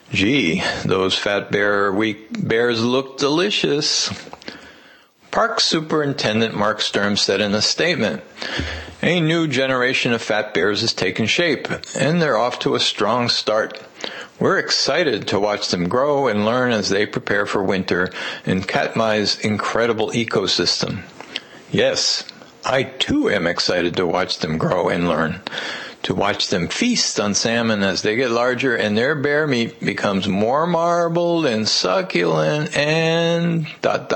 Gee, those Fat Bear Week bears look delicious. Park Superintendent Mark Sturm said in a statement, "A new generation of fat bears has taken shape, and they're off to a strong start. We're excited to watch them grow and learn as they prepare for winter in Katmai's incredible ecosystem." Yes, I too am excited to watch them grow and learn, to watch them feast on salmon as they get larger and their bear meat becomes more marbled and succulent and ...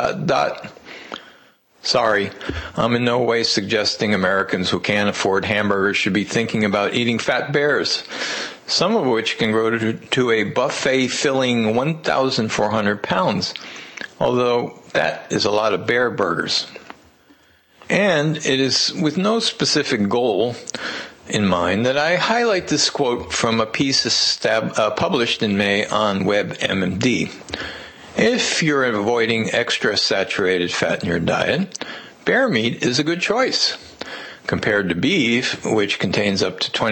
Sorry, I'm in no way suggesting Americans who can't afford hamburgers should be thinking about eating fat bears, some of which can grow to a buffet-filling 1,400 pounds, although that is a lot of bear burgers. And it is with no specific goal in mind that I highlight this quote from a piece published in May on WebMD. If you're avoiding extra saturated fat in your diet, bear meat is a good choice. Compared to beef, which contains up to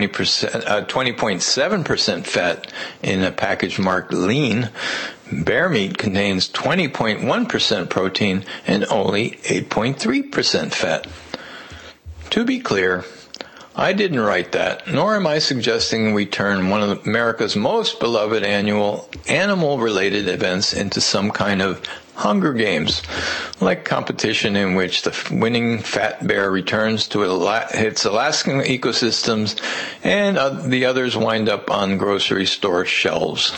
20.7% fat in a package marked lean, bear meat contains 20.1% protein and only 8.3% fat. To be clear, I didn't write that, nor am I suggesting we turn one of America's most beloved annual animal-related events into some kind of Hunger Games, like competition in which the winning fat bear returns to its Alaskan ecosystems and the others wind up on grocery store shelves.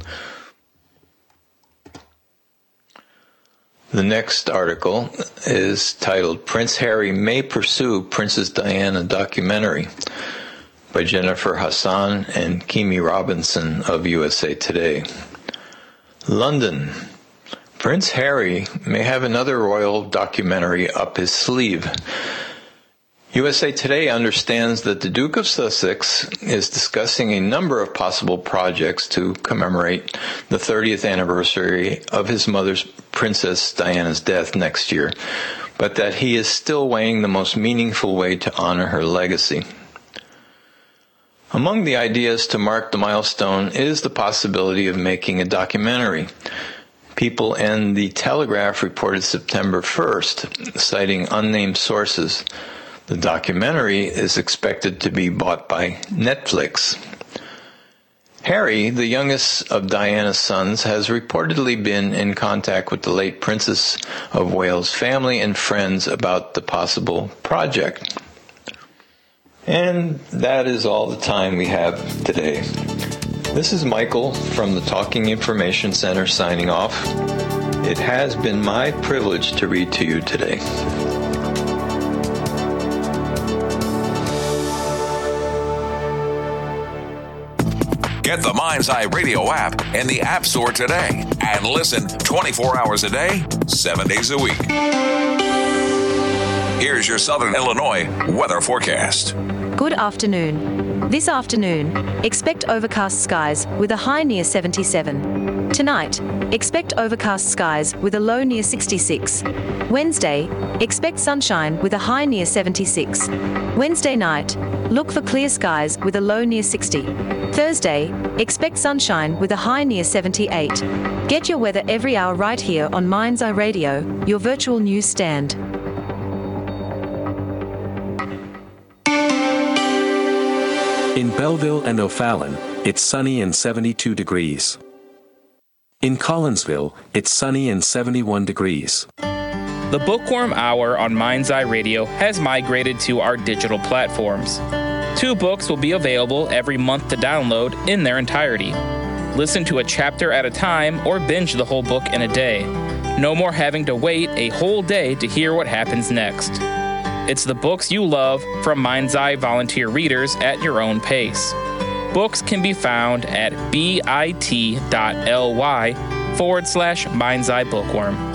The next article is titled "Prince Harry May Pursue Princess Diana Documentary" by Jennifer Hassan and Kimi Robinson of USA Today. London. Prince Harry may have another royal documentary up his sleeve. USA Today understands that the Duke of Sussex is discussing a number of possible projects to commemorate the 30th anniversary of his mother's, Princess Diana's, death next year, but that he is still weighing the most meaningful way to honor her legacy. Among the ideas to mark the milestone is the possibility of making a documentary. People and The Telegraph reported September 1st, citing unnamed sources. The documentary is expected to be bought by Netflix. Harry, the youngest of Diana's sons, has reportedly been in contact with the late Princess of Wales family and friends about the possible project. And that is all the time we have today. This is Michael from the Talking Information Center signing off. It has been my privilege to read to you today. Get the Mind's Eye Radio app in the App Store today and listen 24 hours a day, 7 days a week. Here's your Southern Illinois weather forecast. Good afternoon. This afternoon, expect overcast skies with a high near 77. Tonight, expect overcast skies with a low near 66. Wednesday, expect sunshine with a high near 76. Wednesday night, look for clear skies with a low near 60. Thursday, expect sunshine with a high near 78. Get your weather every hour right here on Mind's Eye Radio, your virtual news stand. In Belleville and O'Fallon, it's sunny and 72 degrees. In Collinsville, it's sunny and 71 degrees. The Bookworm Hour on Mind's Eye Radio has migrated to our digital platforms. 2 books will be available every month to download in their entirety. Listen to a chapter at a time or binge the whole book in a day. No more having to wait a whole day to hear what happens next. It's the books you love from Mind's Eye volunteer readers at your own pace. Books can be found at bit.ly/Mind's Eye Bookworm.